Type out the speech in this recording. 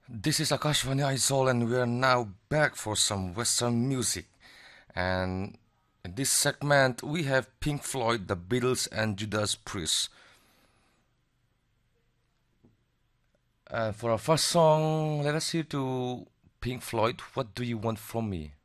This is Akashvani Aizol, and we are now back for some Western music. And in this segment, we have Pink Floyd, The Beatles, and Judas Priest. And for our first song, let us hear to Pink Floyd, What Do You Want From Me?